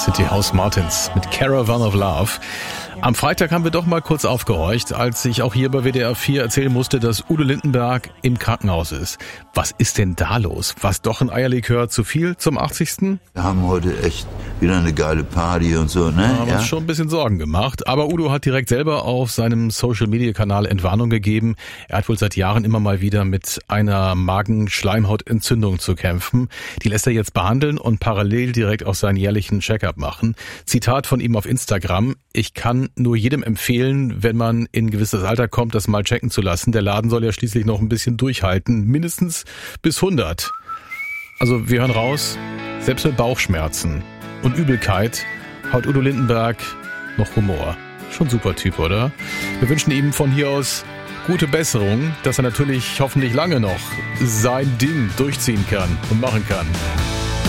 sind die House Martins mit Caravan of Love. Am Freitag haben wir doch mal kurz aufgehorcht, als ich auch hier bei WDR 4 erzählen musste, dass Udo Lindenberg im Krankenhaus ist. Was ist denn da los? War's doch ein Eierlikör zu viel zum 80.? Wir haben heute echt wieder eine geile Party und so, ne? Da haben wir uns schon ein bisschen Sorgen gemacht. Aber Udo hat direkt selber auf seinem Social-Media-Kanal Entwarnung gegeben. Er hat wohl seit Jahren immer mal wieder mit einer Magenschleimhautentzündung zu kämpfen. Die lässt er jetzt behandeln und parallel direkt auch seinen jährlichen Check-up machen. Zitat von ihm auf Instagram: Ich kann nur jedem empfehlen, wenn man in ein gewisses Alter kommt, das mal checken zu lassen. Der Laden soll ja schließlich noch ein bisschen durchhalten. Mindestens bis 100. Also wir hören raus, selbst mit Bauchschmerzen und Übelkeit haut Udo Lindenberg noch Humor. Schon super Typ, oder? Wir wünschen ihm von hier aus gute Besserung, dass er natürlich hoffentlich lange noch sein Ding durchziehen kann und machen kann.